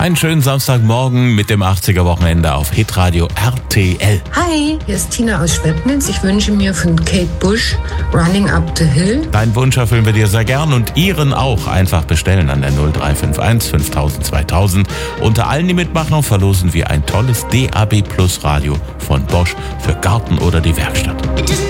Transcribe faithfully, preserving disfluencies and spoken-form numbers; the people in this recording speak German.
Einen schönen Samstagmorgen mit dem achtziger-Wochenende auf Hitradio R T L. Hi, hier ist Tina aus Schwebnitz. Ich wünsche mir von Kate Bush Running Up the Hill. Deinen Wunsch erfüllen wir dir sehr gern und Ihren auch. Einfach bestellen an der null drei fünf eins fünftausend zweitausend. Unter allen, die mitmachen, verlosen wir ein tolles D A B Plus Radio von Bosch für Garten oder die Werkstatt.